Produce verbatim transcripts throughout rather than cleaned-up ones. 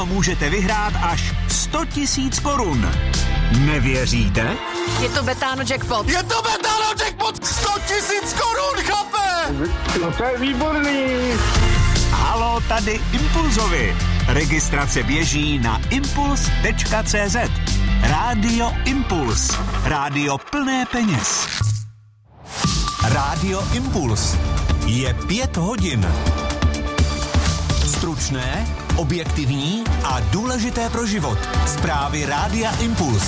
Můžete vyhrát až sto tisíc korun. Nevěříte? Je to Betano jackpot. Je to Betano jackpot! sto tisíc korun, chlape! No to je výborný. Halo, tady Impulzovi. Registrace běží na impuls tečka cé zet. Rádio Impuls. Rádio plné peněz. Rádio Impuls. Je pět hodin. Stručné, objektivní a důležité pro život. Zprávy Rádia Impuls.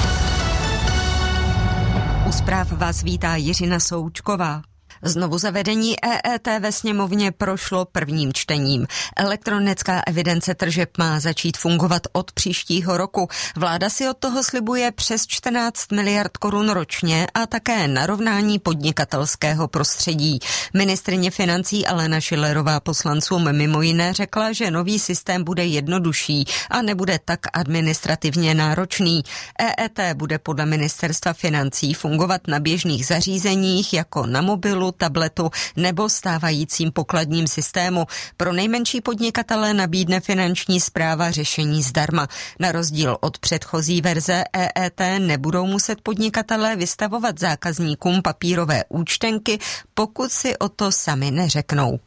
U zpráv vás vítá Jiřina Součková. Znovu zavedení E E T ve sněmovně prošlo prvním čtením. Elektronická evidence tržeb má začít fungovat od příštího roku. Vláda si od toho slibuje přes čtrnáct miliard korun ročně a také narovnání podnikatelského prostředí. Ministryně financí Alena Schillerová poslancům mimo jiné řekla, že nový systém bude jednodušší a nebude tak administrativně náročný. E E T bude podle ministerstva financí fungovat na běžných zařízeních jako na mobilu, tabletu nebo stávajícím pokladním systému. Pro nejmenší podnikatele nabídne finanční správa řešení zdarma. Na rozdíl od předchozí verze E E T nebudou muset podnikatelé vystavovat zákazníkům papírové účtenky, pokud si o to sami neřeknou.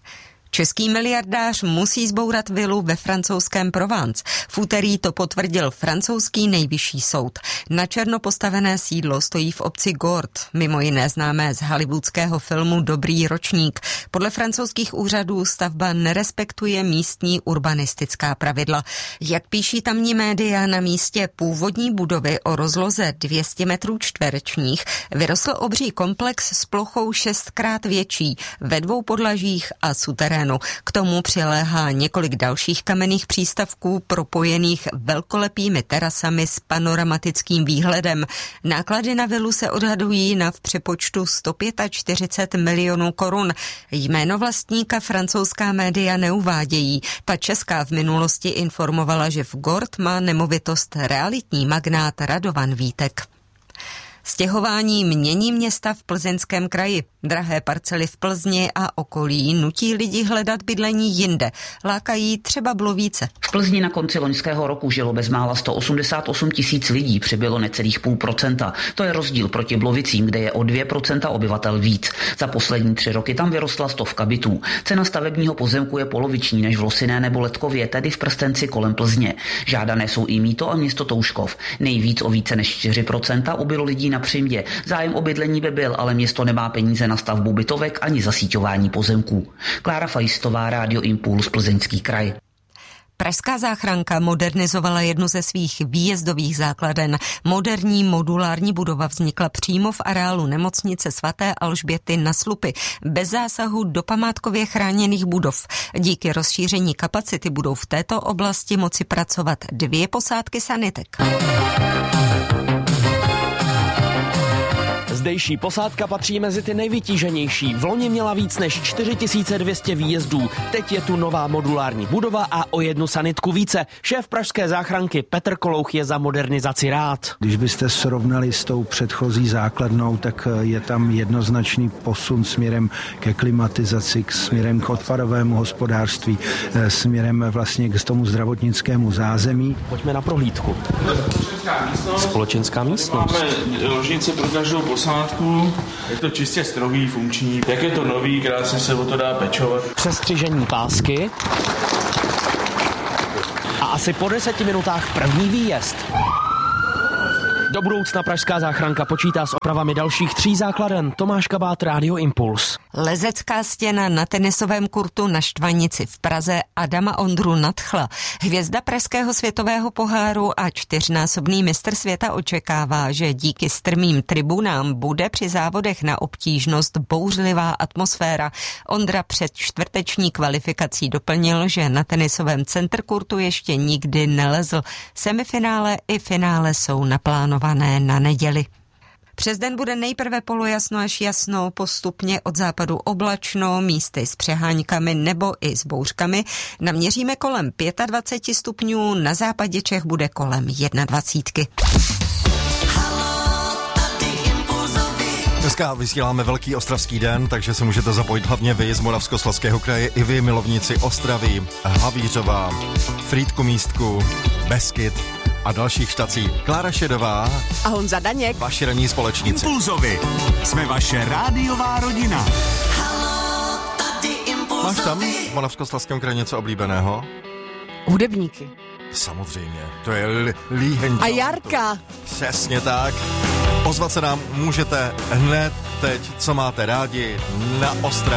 Český miliardář musí zbourat vilu ve francouzském Provence. V úterý to potvrdil francouzský nejvyšší soud. Na černo postavené sídlo stojí v obci Gort, mimo jiné známé z hollywoodského filmu Dobrý ročník. Podle francouzských úřadů stavba nerespektuje místní urbanistická pravidla. Jak píší tamní média, na místě původní budovy o rozloze dvě stě metrů čtverečních vyrostl obří komplex s plochou šestkrát větší, ve dvou podlažích a suterénu. K tomu přiléhá několik dalších kamenných přístavků propojených velkolepými terasami s panoramatickým výhledem. Náklady na vilu se odhadují na v přepočtu sto čtyřicet pět milionů korun. Jméno vlastníka francouzská média neuvádějí. Ta česká v minulosti informovala, že v Gort má nemovitost realitní magnát Radovan Vítek. Stěhování mění města v Plzeňském kraji. Drahé parcely v Plzni a okolí nutí lidi hledat bydlení jinde. Lákají třeba Blovíce. V Plzni na konci loňského roku žilo bezmála sto osmdesát osm tisíc lidí, přibylo necelých půl procenta. To je rozdíl proti Blovicím, kde je o dvě procenta obyvatel víc. Za poslední tři roky tam vyrostla stovka bytů. Cena stavebního pozemku je poloviční než v Losiné nebo Letkově, tedy v prstenci kolem Plzně. Žádané jsou i Mýto a město Touškov. Nejvíc o více než čtyři procenta ubylo lidí na Přimě. Zájem o bydlení by byl, ale město nemá peníze na stavbu bytovek ani zasíťování pozemků. Klára Fajstová, Rádio Impuls, Plzeňský kraj. Pražská záchranka modernizovala jednu ze svých výjezdových základen. Moderní modulární budova vznikla přímo v areálu nemocnice svaté Alžběty na Slupy, bez zásahu do památkově chráněných budov. Díky rozšíření kapacity budou v této oblasti moci pracovat dvě posádky sanitek. Zdejší posádka patří mezi ty nejvytíženější. V loni měla víc než čtyři tisíce dvě stě výjezdů. Teď je tu nová modulární budova a o jednu sanitku více. Šéf pražské záchranky Petr Kolouch je za modernizaci rád. Když byste srovnali s tou předchozí základnou, tak je tam jednoznačný posun směrem ke klimatizaci, k směrem k odpadovému hospodářství, směrem vlastně k tomu zdravotnickému zázemí. Pojďme na prohlídku. Společenská místnost. Máme ložnici pro každou posádku. Je to čistě strohý, funkční. Jak je to nový, krásně se o to dá pečovat. Přestřižení pásky. A asi po deseti minutách první výjezd. Do budoucna pražská záchranka počítá s opravami dalších tří základen. Tomáš Kabát, Rádio Impuls. Lezecká stěna na tenisovém kurtu na Štvanici v Praze Adama Ondru nadchla. Hvězda pražského světového poháru a čtyřnásobný mistr světa očekává, že díky strmým tribunám bude při závodech na obtížnost bouřlivá atmosféra. Ondra před čtvrteční kvalifikací doplnil, že na tenisovém centrkurtu ještě nikdy nelezl. Semifinále i finále jsou naplánované na neděli. Přes den bude nejprve polojasno až jasno, postupně od západu oblačno, místy s přeháňkami nebo i s bouřkami. Naměříme kolem dvacet pět stupňů, na západě Čech bude kolem dvacet jedna. Dneska vysíláme Velký ostravský den, takže se můžete zapojit hlavně vy z Moravskoslezského kraje i vy, milovníci Ostravy, Havířova, Frýdku Místku, Beskyd a dalších štací. Klára Šedová a Honza Daněk, vaši ranní společníci. Impulzovi. Jsme vaše rádiová rodina. Máš tam v Moravskoslezském kraji něco oblíbeného? Hudebníky. Samozřejmě, to je l- Líhenča. A Jarka. Přesně tak. Ozvat se nám můžete hned teď, co máte rádi na Ostravě.